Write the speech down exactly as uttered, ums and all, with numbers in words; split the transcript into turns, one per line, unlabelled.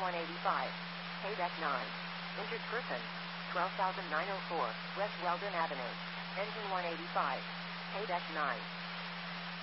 one eighty-five. Paydeck nine. Injured person. twelve thousand nine hundred four, West Weldon Avenue. Engine one eighty-five. Paydeck nine.